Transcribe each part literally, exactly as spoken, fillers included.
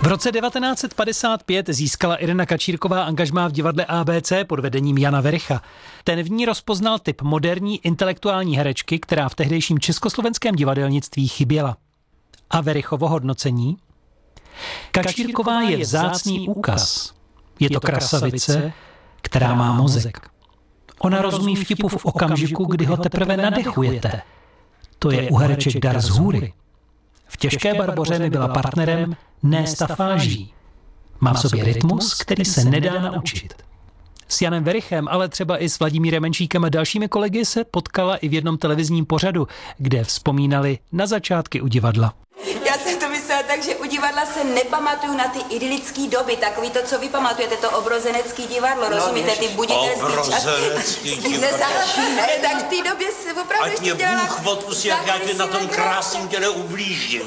V roce devatenáct set padesát pět získala Irena Kačírková angažmá v divadle A B C pod vedením Jana Wericha. Ten v ní rozpoznal typ moderní intelektuální herečky, která v tehdejším československém divadelnictví chyběla. A Werichovo hodnocení? Kačírková je vzácný úkaz. Je to krasavice, která má mozek. Ona rozumí vtipu v okamžiku, kdy ho teprve nadechujete. To je u hereček dar z hůry. V Těžké Barboře mi byla partnerem, ne stafáží. Má v sobě rytmus, který se nedá naučit. S Janem Werichem, ale třeba i s Vladimírem Menšíkem a dalšími kolegy se potkala i v jednom televizním pořadu, kde vzpomínali na začátky u divadla. Já jsem to myslela tak, že u divadla se nepamatuju na ty idylické doby, takový to, co vy pamatujete, to obrozenecký divadlo, no, rozumíte, ty buditelský čas. Obrozenecký divadlo. Ne, tak v té době se opravdu ještě dělala... Ať mě Bůh odpustí, jak já tě na tom krásném těle ublížím.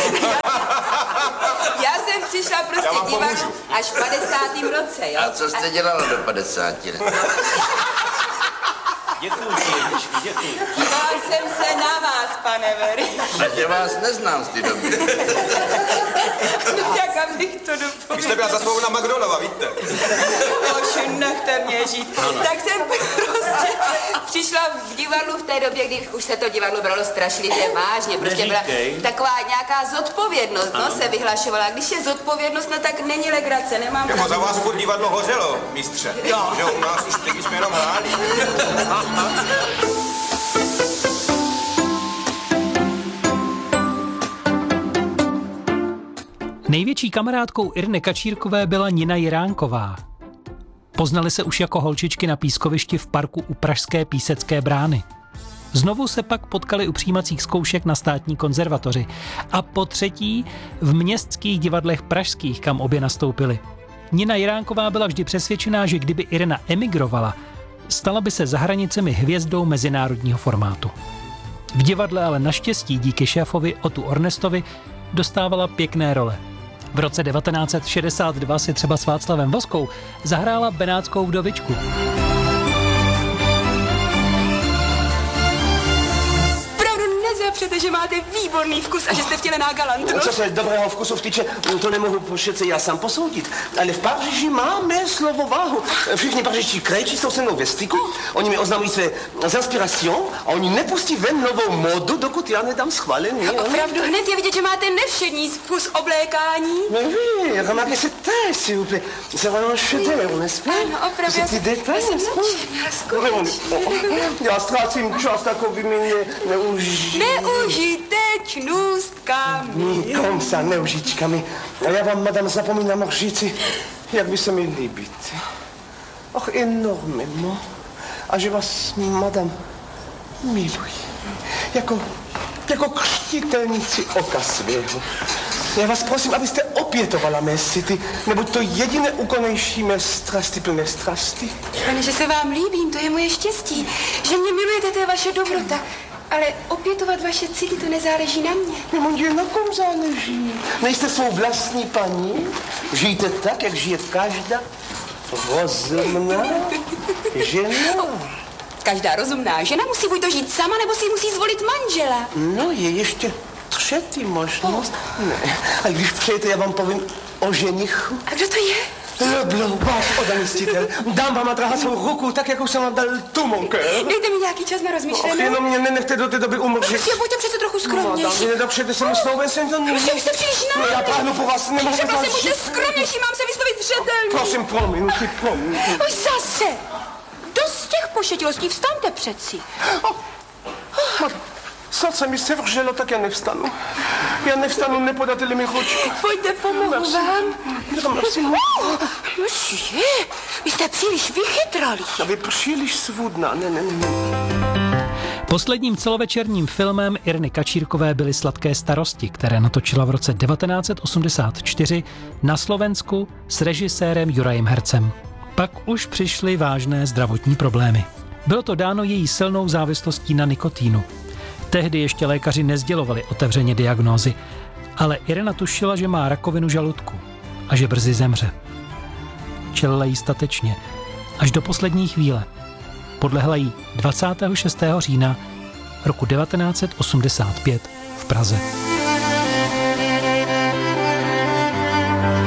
Já jsem přišla prostě k divadlu až v padesátém roce, jo. A co jste dělala do padesáti let? Děkuji, Jeničky, děkuji. Dívala jsem se na vás, pane Veri. A že vás neznám z té doby. No tak, abych to dopověděla. Vy jste byla zasmlouvaná na Magdolova, víte? Bože, nechte mě žít. Ano. Tak jsem prostě přišla v divadlu v té době, kdy už se to divadlo bralo strašlivě vážně. Prostě byla taková nějaká zodpovědnost, ano. No, se vyhlašovala. Když je zodpovědnost, no tak není legrace, nemám... Jako za vás furt divadlo hořelo, mistře. Jo. Že u nás už teď jsme jenom hráli. Největší kamarádkou Irny Kačírkové byla Nina Jiránková. Poznali se už jako holčičky na pískovišti v parku u pražské Písecké brány. Znovu se pak potkali u přijímacích zkoušek na Státní konzervatoři a po třetí v městských divadlech pražských, kam obě nastoupily. Nina Jiránková byla vždy přesvědčená, že kdyby Irena emigrovala, stala by se za hranicemi hvězdou mezinárodního formátu. V divadle ale naštěstí díky šéfovi Otu Ornestovi dostávala pěkné role. V roce devatenáct set šedesát dva si třeba s Václavem Voskou zahrála Benátskou vdovičku. Nepřete, že máte výborný vkus a že jste vtělená galantnost. Co se dobrého vkusu vtyče, to nemohu přece já sám posoudit. Ale v Paříži máme slovo váhu. Všichni pařížští krejčí jsou se mnou ve styku, oni mi oznamují své inspirace a oni nepustí ven novou modu, dokud já nedám schválení. Opravdu hned je vidět, že máte nevšední vkus oblékání. Mais oui, remarquez cette taille, s'il vous plaît. C'est vraiment un chef-d'œuvre, n'est-ce pas? Ano, opravdu. Ces petits détails, n'est-ce pas? Já ztrácím čas takovými neužitými. Neužitečnůstkami. Kom sa, neužičkami. A já vám, madame, zapomínám říci, jak by se mi líbit. Och, enormément. A že vás, madame, miluji. Jako, jako křtitelnici oka svého. Já vás prosím, abyste opětovala mé city, neboť to jediné úkonnější mé strasti, plné strasti. Pane, že se vám líbím, to je moje štěstí. Že mě milujete, to je vaše dobrota. Ale opětovat vaše city, to nezáleží na mě. No, mon Dieu, na kom záleží? Nejste svou vlastní paní? Žijte tak, jak žije každá rozumná žena. Každá rozumná žena musí buď to žít sama, nebo si musí zvolit manžela. No, je ještě třetí možnost. Oh. Ne, a když přejete, já vám povím o ženichu. A kdo to je? Leblanc, váš oddaný stitel. Dám vám a drahá svou ruku, tak jako jsem vám dal tu mon cœur. Dejte mi nějaký čas na rozmyšlenou. Och, jenom mě nenechte do té doby umřít. Prostě buďte přece trochu skromnější. Madame, nedopřejete se mi snouben jsem to... Prostě už jste příliš náhle. Já páhnu po vás, nemohu vás... Prosím, buďte skromnější, mám se vyslovit zřetelně. Prosím, promiňuji, promiňuji. Už zase. Dost těch pošetilostí, vstaňte přeci. Oh. Oh. Srdce mi se vrželo, tak já nevstanu. Já nevstanu, nepodáte-li mi ručku. Pojďte, pomohu merci. vám. Merci. Oh, monsieur, vy jste příliš vychytrali. A vy příliš svůdná, ne, ne, ne. Posledním celovečerním filmem Irny Kačírkové byly Sladké starosti, které natočila v roce devatenáct set osmdesát čtyři na Slovensku s režisérem Jurajem Hercem. Pak už přišly vážné zdravotní problémy. Bylo to dáno její silnou závislostí na nikotínu. Tehdy ještě lékaři nesdělovali otevřeně diagnózy, ale Irena tušila, že má rakovinu žaludku a že brzy zemře. Čelila jí statečně, až do poslední chvíle. Podlehla jí dvacátého šestého října roku devatenáct set osmdesát pět v Praze.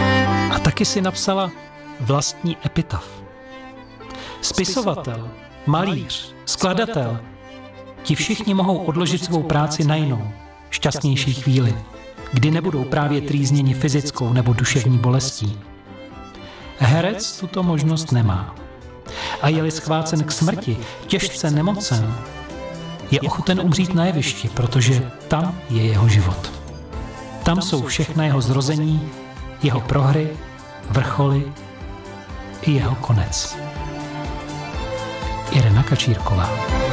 taky si napsala vlastní epitaf. Spisovatel, malíř, skladatel, ti všichni mohou odložit svou práci na jinou, šťastnější chvíli, kdy nebudou právě trýzněni fyzickou nebo duševní bolestí. Herec tuto možnost nemá. A je-li schvácen k smrti, těžce nemocen, je ochoten umřít na jevišti, protože tam je jeho život. Tam jsou všechna jeho zrození, jeho prohry, vrcholy i jeho konec. Irena Kačírková.